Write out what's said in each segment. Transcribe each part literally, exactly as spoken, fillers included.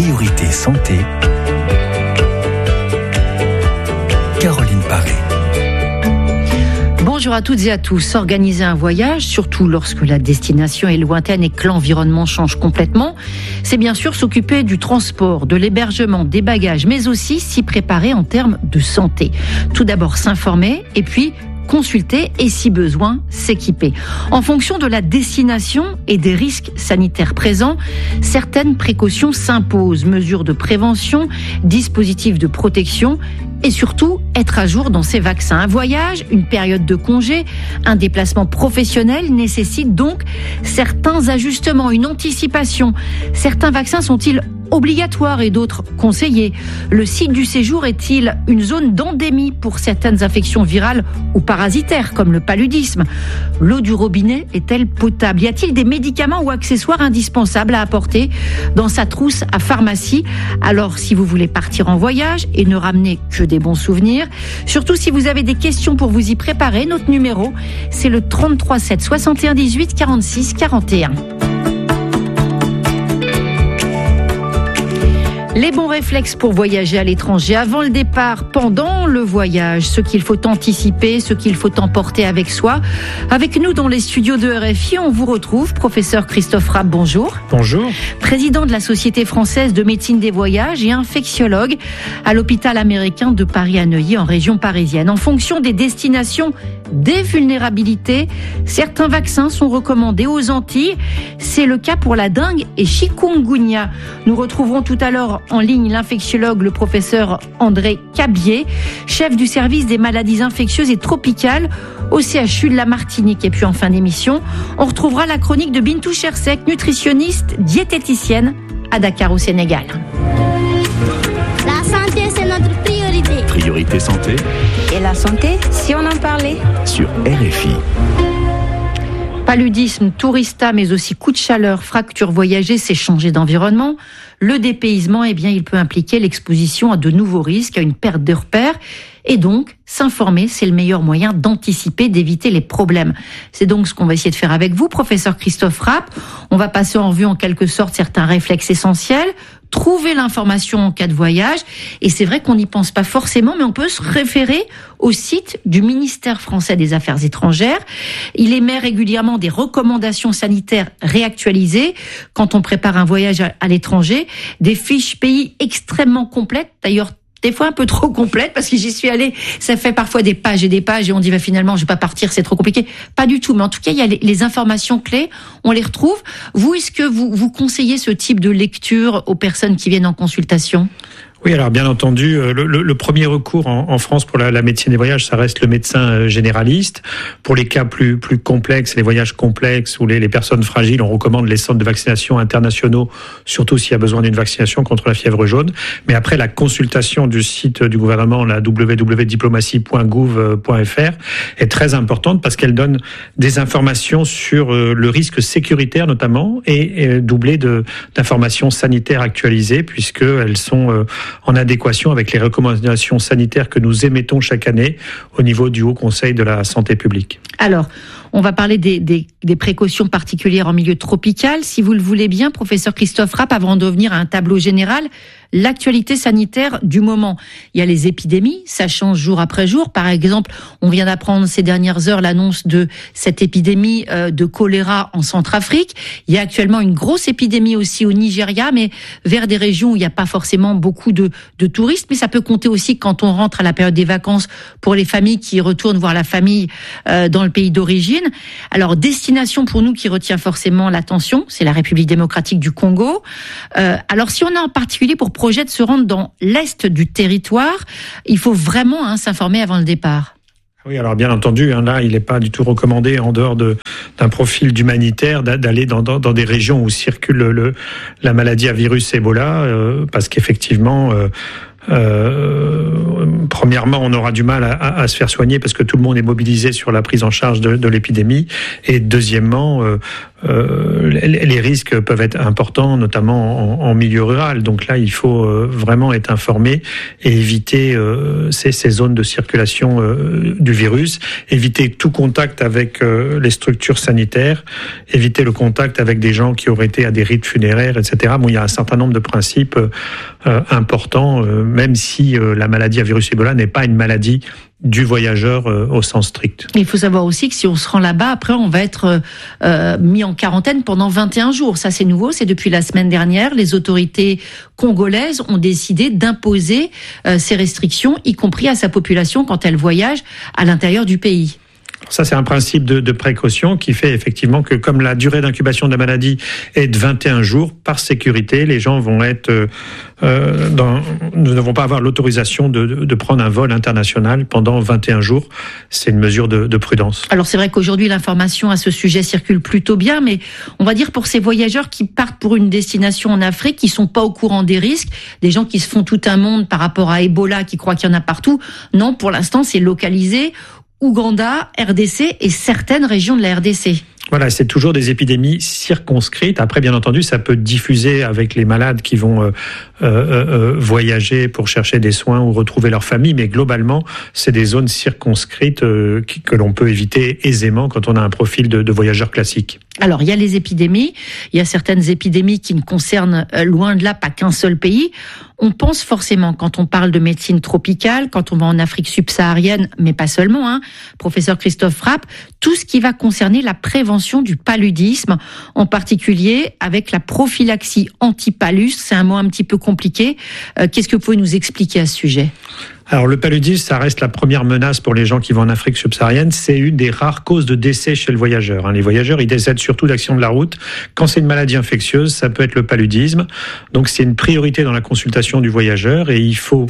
Priorité santé. Caroline Paré. Bonjour à toutes et à tous. Organiser un voyage, surtout lorsque la destination est lointaine et que l'environnement change complètement, c'est bien sûr s'occuper du transport, de l'hébergement, des bagages, mais aussi s'y préparer en termes de santé. Tout d'abord s'informer et puis consulter et, si besoin, s'équiper. En fonction de la destination et des risques sanitaires présents, certaines précautions s'imposent. Mesures de prévention, dispositifs de protection et surtout être à jour dans ses vaccins. Un voyage, une période de congé, un déplacement professionnel nécessite donc certains ajustements, une anticipation. Certains vaccins sont-ils obligatoires et d'autres conseillés? Le site du séjour est-il une zone d'endémie pour certaines infections virales ou parasitaires comme le paludisme? L'eau du robinet est-elle potable? Y a-t-il des médicaments ou accessoires indispensables à apporter dans sa trousse à pharmacie? Alors, si vous voulez partir en voyage et ne ramener que des bons souvenirs, surtout si vous avez des questions pour vous y préparer, notre numéro, c'est le trente-trois sept soixante et un dix-huit quarante-six quarante et un. Les bons réflexes pour voyager à l'étranger avant le départ, pendant le voyage, ce qu'il faut anticiper, ce qu'il faut emporter avec soi. Avec nous dans les studios de R F I, on vous retrouve, professeur Christophe Rapp, bonjour. Bonjour. Président de la Société française de médecine des voyages et infectiologue à l'hôpital américain de Paris à Neuilly en région parisienne. En fonction des destinations, des vulnérabilités, certains vaccins sont recommandés aux Antilles. C'est le cas pour la dengue et chikungunya. Nous retrouverons tout à l'heure en ligne l'infectiologue, le professeur André Cabier, chef du service des maladies infectieuses et tropicales au C H U de la Martinique. Et puis en fin d'émission, on retrouvera la chronique de Bintou Chersek, nutritionniste, diététicienne à Dakar au Sénégal. La santé, c'est notre priorité. Priorité santé. Et la santé, si on en parlait. Sur R F I. Paludisme, tourista, mais aussi coup de chaleur, fracture voyager, c'est changer d'environnement. Le dépaysement, eh bien, il peut impliquer l'exposition à de nouveaux risques, à une perte de repères. Et donc, s'informer, c'est le meilleur moyen d'anticiper, d'éviter les problèmes. C'est donc ce qu'on va essayer de faire avec vous, professeur Christophe Rapp. On va passer en revue en quelque sorte certains réflexes essentiels, trouver l'information en cas de voyage. Et c'est vrai qu'on n'y pense pas forcément, mais on peut se référer au site du ministère français des Affaires étrangères. Il émet régulièrement des recommandations sanitaires réactualisées quand on prépare un voyage à l'étranger, des fiches pays extrêmement complètes, d'ailleurs des fois un peu trop complète, parce que j'y suis allée, ça fait parfois des pages et des pages, et on dit bah, finalement je vais pas partir, c'est trop compliqué. Pas du tout, mais en tout cas il y a les, les informations clés, on les retrouve. Vous, est-ce que vous, vous conseillez ce type de lecture aux personnes qui viennent en consultation ? Oui, alors bien entendu, le, le, le premier recours en, en France pour la, la médecine des voyages, ça reste le médecin généraliste. Pour les cas plus plus complexes, les voyages complexes ou les, les personnes fragiles, on recommande les centres de vaccination internationaux, surtout s'il y a besoin d'une vaccination contre la fièvre jaune. Mais après, la consultation du site du gouvernement, la w w w point diplomatie point gouv point f r, est très importante parce qu'elle donne des informations sur le risque sécuritaire notamment et, et doublée de d'informations sanitaires actualisées puisqu'elles sont en adéquation avec les recommandations sanitaires que nous émettons chaque année au niveau du Haut Conseil de la Santé publique. Alors, on va parler des, des, des précautions particulières en milieu tropical. Si vous le voulez bien, professeur Christophe Rapp, avant de revenir à un tableau général, l'actualité sanitaire du moment. Il y a les épidémies, ça change jour après jour. Par exemple, on vient d'apprendre ces dernières heures l'annonce de cette épidémie de choléra en Centrafrique. Il y a actuellement une grosse épidémie aussi au Nigeria, mais vers des régions où il n'y a pas forcément beaucoup de, de touristes. Mais ça peut compter aussi quand on rentre à la période des vacances pour les familles qui retournent voir la famille euh, dans le pays d'origine. Alors, destination pour nous qui retient forcément l'attention, c'est la République démocratique du Congo. Euh, alors, si on a en particulier pour projet de se rendre dans l'est du territoire, il faut vraiment hein, s'informer avant le départ. Oui, alors bien entendu, hein, là, il n'est pas du tout recommandé, en dehors de, d'un profil d'humanitaire, d'aller dans, dans, dans des régions où circule le, la maladie à virus Ebola, euh, parce qu'effectivement... Euh, Euh, premièrement, on aura du mal à, à, à se faire soigner parce que tout le monde est mobilisé sur la prise en charge de, de l'épidémie. Et deuxièmement, euh, euh, les risques peuvent être importants, notamment en, en milieu rural. Donc là, il faut euh, vraiment être informé et éviter euh, ces, ces zones de circulation euh, du virus, éviter tout contact avec euh, les structures sanitaires, éviter le contact avec des gens qui auraient été à des rites funéraires, et cetera. Bon, il y a un certain nombre de principes euh, importants, euh, même si euh, la maladie à virus Ebola n'est pas une maladie du voyageur euh, au sens strict. Il faut savoir aussi que si on se rend là-bas, après on va être euh, mis en quarantaine pendant vingt et un jours. Ça c'est nouveau, c'est depuis la semaine dernière. Les autorités congolaises ont décidé d'imposer euh, ces restrictions, y compris à sa population quand elle voyage à l'intérieur du pays. Ça, c'est un principe de, de précaution qui fait effectivement que comme la durée d'incubation de la maladie est de vingt et un jours, par sécurité, les gens vont être euh, dans, ne vont pas avoir l'autorisation de, de prendre un vol international pendant vingt et un jours. C'est une mesure de, de prudence. Alors c'est vrai qu'aujourd'hui l'information à ce sujet circule plutôt bien, mais on va dire pour ces voyageurs qui partent pour une destination en Afrique, qui sont pas au courant des risques, des gens qui se font tout un monde par rapport à Ebola, qui croient qu'il y en a partout. Non, pour l'instant c'est localisé. Ouganda, R D C et certaines régions de la R D C. Voilà, c'est toujours des épidémies circonscrites. Après, bien entendu, ça peut diffuser avec les malades qui vont euh, euh, euh, voyager pour chercher des soins ou retrouver leur famille. Mais globalement, c'est des zones circonscrites euh, qui, que l'on peut éviter aisément quand on a un profil de, de voyageur classique. Alors, il y a les épidémies. Il y a certaines épidémies qui ne concernent euh, loin de là pas qu'un seul pays. On pense forcément, quand on parle de médecine tropicale, quand on va en Afrique subsaharienne, mais pas seulement, hein, professeur Christophe Frapp, tout ce qui va concerner la prévention du paludisme, en particulier avec la prophylaxie anti-palus. C'est un mot un petit peu compliqué. Euh, qu'est-ce que vous pouvez nous expliquer à ce sujet ? Alors le paludisme, ça reste la première menace pour les gens qui vont en Afrique subsaharienne. C'est une des rares causes de décès chez le voyageur. Les voyageurs, ils décèdent surtout d'accidents de la route. Quand c'est une maladie infectieuse, ça peut être le paludisme. Donc c'est une priorité dans la consultation du voyageur et il faut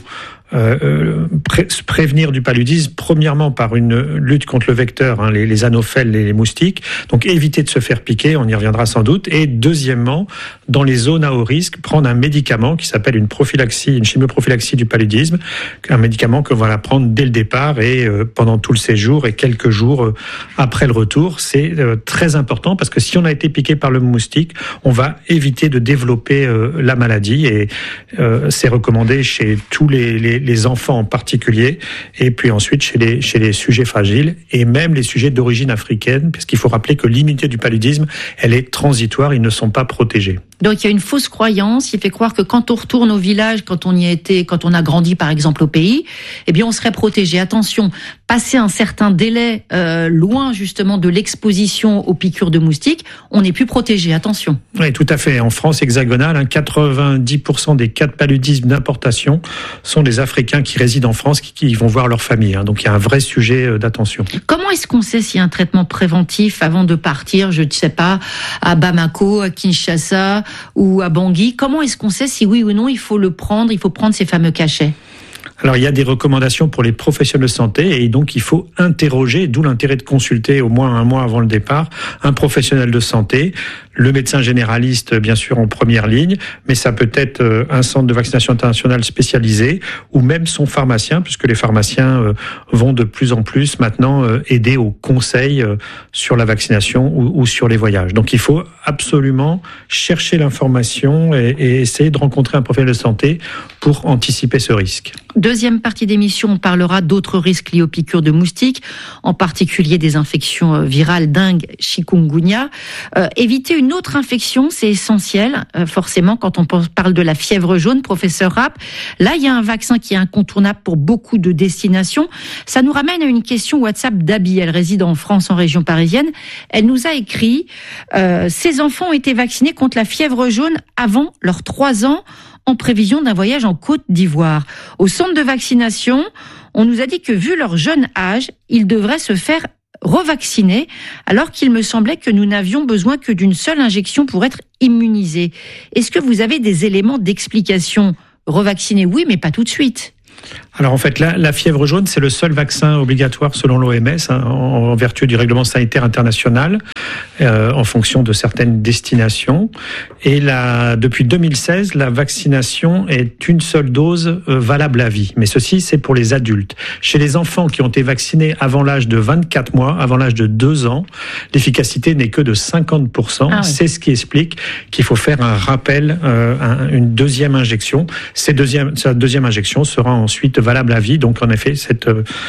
Euh, pré- se prévenir du paludisme, premièrement par une lutte contre le vecteur, hein, les, les anophèles et les moustiques, donc éviter de se faire piquer, on y reviendra sans doute, et deuxièmement, dans les zones à haut risque, prendre un médicament qui s'appelle une prophylaxie, une chimioprophylaxie du paludisme, un médicament que l'on va prendre dès le départ et euh, pendant tout le séjour et quelques jours euh, après le retour. C'est euh, très important parce que si on a été piqué par le moustique, on va éviter de développer euh, la maladie et euh, c'est recommandé chez tous les, les les enfants en particulier, et puis ensuite chez les, chez les sujets fragiles, et même les sujets d'origine africaine, parce qu'il faut rappeler que l'immunité du paludisme, elle est transitoire, ils ne sont pas protégés. Donc il y a une fausse croyance qui fait croire que quand on retourne au village, quand on y a été, quand on a grandi par exemple au pays, eh bien on serait protégé. Attention, passer un certain délai euh, loin justement de l'exposition aux piqûres de moustiques, on n'est plus protégé. Attention. Oui, tout à fait. En France hexagonale, hein, quatre-vingt-dix pour cent des cas de paludisme d'importation sont des Africains qui résident en France, qui, qui vont voir leur famille. Hein. Donc il y a un vrai sujet euh, d'attention. Comment est-ce qu'on sait s'il y a un traitement préventif avant de partir, je ne sais pas, à Bamako, à Kinshasa ou à Bangui? Comment est-ce qu'on sait si oui ou non il faut le prendre, il faut prendre ces fameux cachets? Alors, il y a des recommandations pour les professionnels de santé et donc il faut interroger, d'où l'intérêt de consulter au moins un mois avant le départ, un professionnel de santé, le médecin généraliste, bien sûr, en première ligne, mais ça peut être un centre de vaccination internationale spécialisé ou même son pharmacien, puisque les pharmaciens vont de plus en plus maintenant aider aux conseils sur la vaccination ou, ou sur les voyages. Donc, il faut absolument chercher l'information et, et essayer de rencontrer un professionnel de santé pour anticiper ce risque. Deuxième partie d'émission, on parlera d'autres risques liés aux piqûres de moustiques, en particulier des infections virales dengue, chikungunya. Euh, éviter une autre infection, c'est essentiel, euh, forcément, quand on parle de la fièvre jaune, professeur Rapp. Là, il y a un vaccin qui est incontournable pour beaucoup de destinations. Ça nous ramène à une question WhatsApp d'Abi. Elle réside en France, en région parisienne. Elle nous a écrit euh, « Ces enfants ont été vaccinés contre la fièvre jaune avant leurs trois ans, en prévision d'un voyage en Côte d'Ivoire. Au centre de vaccination, on nous a dit que vu leur jeune âge, ils devraient se faire revacciner, alors qu'il me semblait que nous n'avions besoin que d'une seule injection pour être immunisés. Est-ce que vous avez des éléments d'explication? Revacciner, oui, mais pas tout de suite. Alors en fait, la, la fièvre jaune, c'est le seul vaccin obligatoire selon l'O M S, hein, en, en vertu du règlement sanitaire international, euh, en fonction de certaines destinations. Et la, depuis deux mille seize, la vaccination est une seule dose euh, valable à vie. Mais ceci, c'est pour les adultes. Chez les enfants qui ont été vaccinés avant l'âge de vingt-quatre mois, avant l'âge de deux ans, l'efficacité n'est que de cinquante pour cent. Ah oui. C'est ce qui explique qu'il faut faire un rappel, euh, un, une deuxième injection. Cette deuxième, cette deuxième injection sera ensuite valable à vie. Donc, en effet, cette,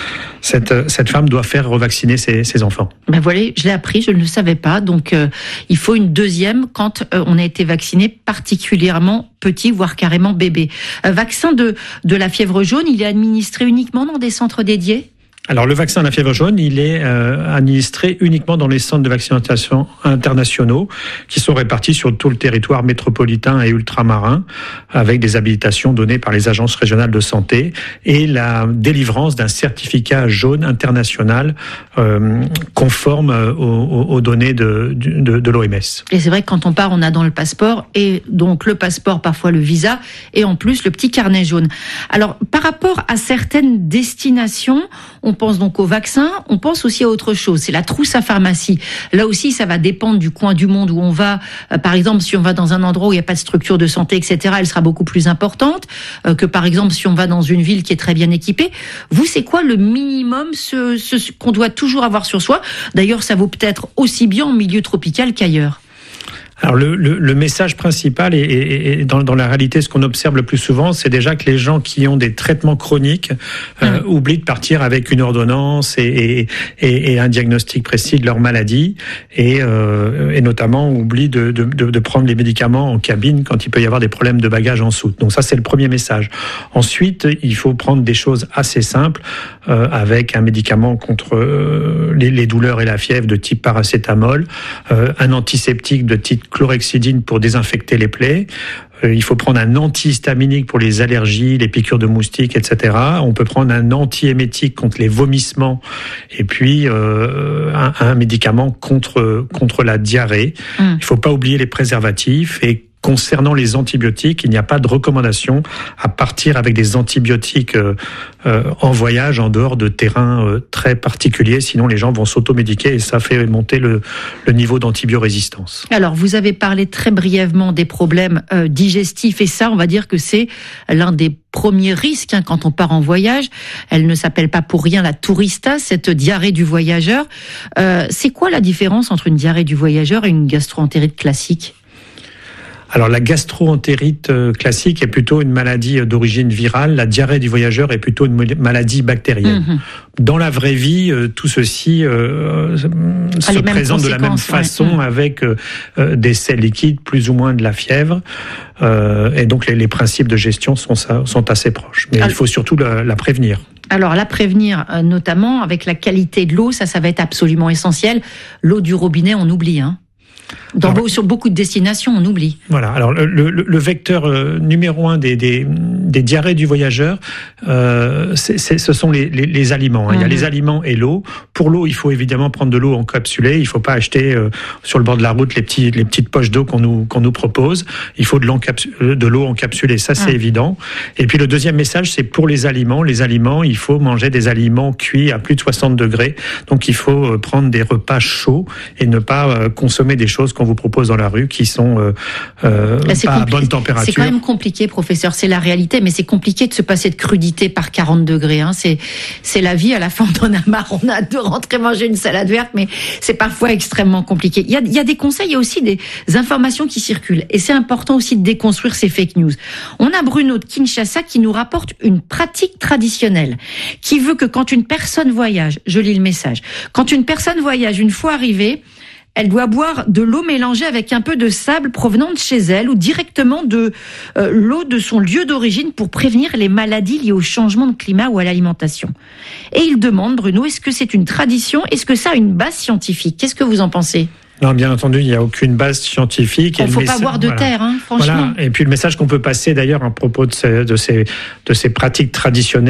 cette, cette femme doit faire revacciner ses, ses enfants. Ben voilà, je l'ai appris, je ne le savais pas. Donc, euh, il faut une deuxième quand euh, on a été vacciné particulièrement petit, voire carrément bébé. Euh, vaccin de, de la fièvre jaune, il est administré uniquement dans des centres dédiés ? Alors, le vaccin de la fièvre jaune, il est euh, administré uniquement dans les centres de vaccination internationaux qui sont répartis sur tout le territoire métropolitain et ultramarin, avec des habilitations données par les agences régionales de santé et la délivrance d'un certificat jaune international euh, conforme aux, aux données de, de, de l'O M S. Et c'est vrai que quand on part, on a dans le passeport, et donc le passeport, parfois le visa, et en plus le petit carnet jaune. Alors, par rapport à certaines destinations, on On pense donc au vaccin, on pense aussi à autre chose, c'est la trousse à pharmacie. Là aussi, ça va dépendre du coin du monde où on va. Euh, par exemple, si on va dans un endroit où il n'y a pas de structure de santé, et cetera, elle sera beaucoup plus importante euh, que par exemple si on va dans une ville qui est très bien équipée. Vous, c'est quoi le minimum ce, ce, ce qu'on doit toujours avoir sur soi ? D'ailleurs, ça vaut peut-être aussi bien en milieu tropical qu'ailleurs. Alors le, le, le message principal et, et, et dans, dans la réalité, ce qu'on observe le plus souvent, c'est déjà que les gens qui ont des traitements chroniques euh, mmh. oublient de partir avec une ordonnance et, et, et un diagnostic précis de leur maladie, et, euh, et notamment oublient de, de, de, de prendre les médicaments en cabine quand il peut y avoir des problèmes de bagages en soute. Donc ça, c'est le premier message. Ensuite, il faut prendre des choses assez simples euh, avec un médicament contre euh, les, les douleurs et la fièvre de type paracétamol, euh, un antiseptique de type chlorhexidine pour désinfecter les plaies. Euh, il faut prendre un antihistaminique pour les allergies, les piqûres de moustiques, et cetera. On peut prendre un antiémétique contre les vomissements, et puis euh, un, un médicament contre contre la diarrhée. Mmh. Il ne faut pas oublier les préservatifs. Et concernant les antibiotiques, il n'y a pas de recommandation à partir avec des antibiotiques euh, euh, en voyage, en dehors de terrains euh, très particuliers, sinon les gens vont s'automédiquer et ça fait monter le, le niveau d'antibiorésistance. Alors, vous avez parlé très brièvement des problèmes euh, digestifs, et ça, on va dire que c'est l'un des premiers risques hein, quand on part en voyage. Elle ne s'appelle pas pour rien la tourista, cette diarrhée du voyageur. Euh, c'est quoi la différence entre une diarrhée du voyageur et une gastro-entérite classique ? Alors la gastro-entérite classique est plutôt une maladie d'origine virale. La diarrhée du voyageur est plutôt une maladie bactérienne. Mmh. Dans la vraie vie, tout ceci euh, ah, se présente de la même façon, ouais. avec euh, des selles liquides, plus ou moins de la fièvre. Euh, et donc les, les principes de gestion sont, sont assez proches. Mais Alors, il faut surtout la, la prévenir. Alors, la prévenir, notamment avec la qualité de l'eau, ça, ça va être absolument essentiel. L'eau du robinet, on oublie, hein. Dans alors, sur beaucoup de destinations, on oublie. Voilà. Alors le, le, le vecteur euh, numéro un des, des, des diarrhées du voyageur, euh, c'est, c'est, ce sont les, les, les aliments. Hein. Mmh. Il y a les aliments et l'eau. Pour l'eau, il faut évidemment prendre de l'eau encapsulée. Il ne faut pas acheter euh, sur le bord de la route les petits, les petites poches d'eau qu'on nous qu'on nous propose. Il faut de, de l'eau encapsulée. Ça, c'est mmh. évident. Et puis le deuxième message, c'est pour les aliments. Les aliments, il faut manger des aliments cuits à plus de soixante degrés. Donc il faut prendre des repas chauds et ne pas euh, consommer des choses qu'on vous propose dans la rue qui sont euh, euh, pas à bonne température. C'est quand même compliqué, professeur, c'est la réalité, mais c'est compliqué de se passer de crudité par quarante degrés. Hein. C'est, c'est la vie, à la fin on en a marre, on a hâte de rentrer manger une salade verte, mais c'est parfois extrêmement compliqué. Il y a, il y a des conseils, il y a aussi des informations qui circulent, et c'est important aussi de déconstruire ces fake news. On a Bruno de Kinshasa qui nous rapporte une pratique traditionnelle, qui veut que quand une personne voyage, je lis le message, quand une personne voyage, une fois arrivée, elle doit boire de l'eau mélangée avec un peu de sable provenant de chez elle ou directement de euh, l'eau de son lieu d'origine pour prévenir les maladies liées au changement de climat ou à l'alimentation. Et il demande, Bruno, est-ce que c'est une tradition ? Est-ce que ça a une base scientifique ? Qu'est-ce que vous en pensez ? Non, bien entendu, il n'y a aucune base scientifique. Il ne faut pas boire de voilà. terre, hein, franchement. Voilà. Et puis le message qu'on peut passer d'ailleurs à propos de ces, de ces, de ces pratiques traditionnelles,